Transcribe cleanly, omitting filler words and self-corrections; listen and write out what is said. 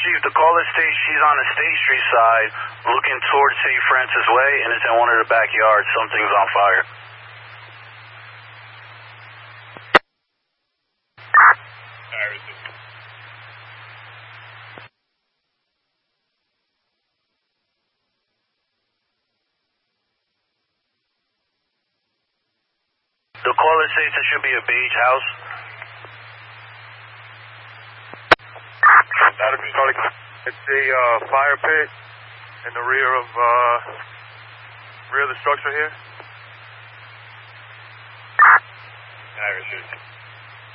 Chief, the caller states she's on the State Street side, looking towards St. Francis Way, and it's in one of the backyards. Something's on fire. The caller states it should be a beige house. It's a fire pit in the rear of the structure here.